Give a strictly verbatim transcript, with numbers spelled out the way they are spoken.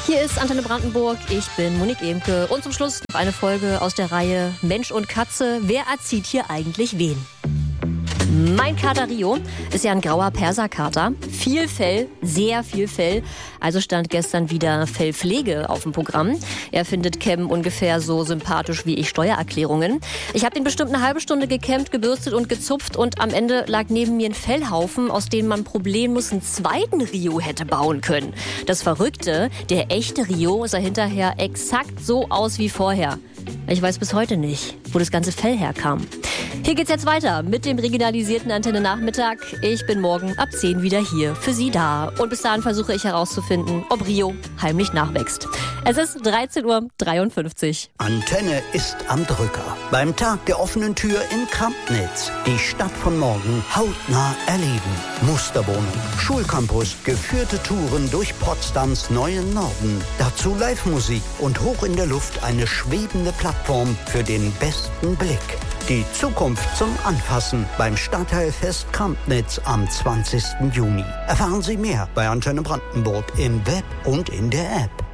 Hier ist Antenne Brandenburg, ich bin Monique Emke und zum Schluss noch eine Folge aus der Reihe Mensch und Katze. Wer erzieht hier eigentlich wen? Mein Kater Rio ist ja ein grauer Perserkater. Viel Fell, sehr viel Fell. Also stand gestern wieder Fellpflege auf dem Programm. Er findet Kämmen ungefähr so sympathisch wie ich Steuererklärungen. Ich habe den bestimmt eine halbe Stunde gekämmt, gebürstet und gezupft und am Ende lag neben mir ein Fellhaufen, aus dem man problemlos einen zweiten Rio hätte bauen können. Das Verrückte, der echte Rio sah hinterher exakt so aus wie vorher. Ich weiß bis heute nicht, wo das ganze Fell herkam. Hier geht's jetzt weiter mit dem regionalisierten Antenne Nachmittag. Ich bin morgen ab zehn wieder hier für Sie da. Und bis dahin versuche ich herauszufinden, ob Rio heimlich nachwächst. Es ist dreizehn Uhr dreiundfünfzig. Antenne ist am Drücker. Beim Tag der offenen Tür in Krampnitz. Die Stadt von morgen hautnah erleben. Musterwohnung, Schulcampus, geführte Touren durch Potsdams neuen Norden. Dazu Live-Musik und hoch in der Luft eine schwebende Plattform für den besten Blick. Die Zukunft zum Anfassen beim Stadtteilfest Krampnitz am zwanzigsten Juni. Erfahren Sie mehr bei Antenne Brandenburg im Web und in der App.